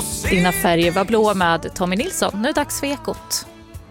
Dina färger var blå med Tommy Nilsson. Nu är det dags för Ekot.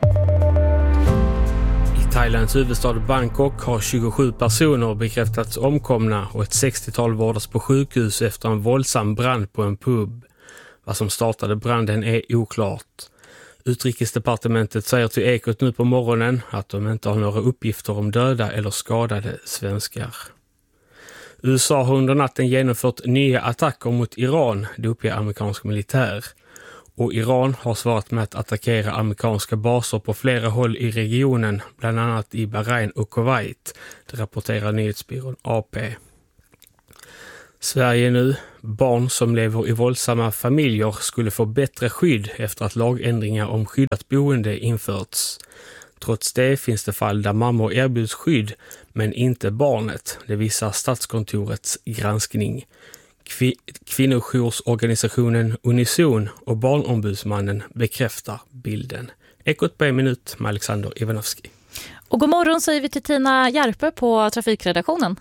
I Thailands huvudstad Bangkok har 27 personer bekräftats omkomna och ett 60-tal vårdas på sjukhus efter en våldsam brand på en pub. Vad som startade branden är oklart. Utrikesdepartementet säger till Ekot nu på morgonen att de inte har några uppgifter om döda eller skadade svenskar. USA har under natten genomfört nya attacker mot Iran, det uppger amerikansk militär. Och Iran har svarat med att attackera amerikanska baser på flera håll i regionen, bland annat i Bahrain och Kuwait, det rapporterar nyhetsbyrån AP. Sverige nu. Barn som lever i våldsamma familjer skulle få bättre skydd efter att lagändringar om skyddat boende införts. Trots det finns det fall där mammor erbjuds skydd, men inte barnet. Det visar Statskontorets granskning. Kvinnojoursorganisationen Unison och Barnombudsmannen bekräftar bilden. Ekot på en minut med Alexander Ivanovski. Och god morgon säger vi till Tina Järpe på trafikredaktionen.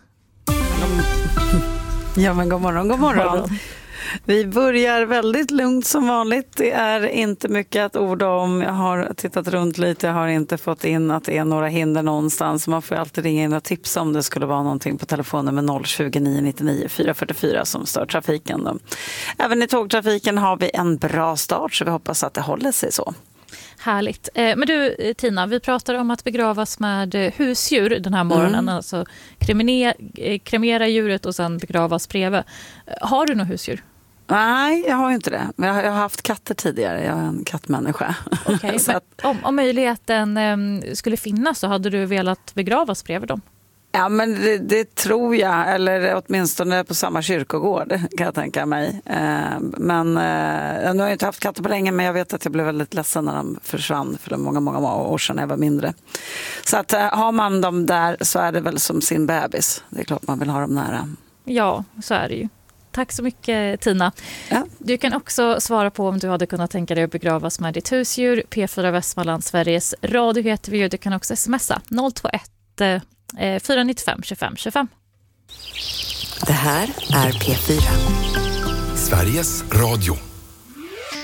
Ja, men god morgon. Vi börjar väldigt lugnt som vanligt. Det är inte mycket att orda om. Jag har tittat runt lite. Jag har inte fått in att det är några hinder någonstans. Man får alltid ringa in och tipsa om det skulle vara någonting på telefonen med 020-999 444 som stör trafiken. Då. Även i tågtrafiken har vi en bra start så vi hoppas att det håller sig så. Härligt. Men du Tina, vi pratar om att begravas med husdjur den här morgonen. Alltså kremera djuret och sen begravas bredvid. Har du något husdjur? Nej, jag har inte det. Men jag har haft katter tidigare. Jag är en kattmänniska. Okay, om möjligheten skulle finnas så hade du velat begravas bredvid dem? Ja, men det tror jag. Eller åtminstone på samma kyrkogård kan jag tänka mig. Men nu har jag inte haft katter på länge, men jag vet att jag blev väldigt ledsen när de försvann för många år sedan när jag var mindre. Så att har man dem där så är det väl som sin bebis. Det är klart man vill ha dem nära. Ja, så är det ju. Tack så mycket Tina. Ja. Du kan också svara på om du hade kunnat tänka dig att begravas med ditt husdjur. P4 Västmanland, Sveriges Radio heter vi. Du kan också smsa 021 495 25 25. Det här är P4. Sveriges Radio.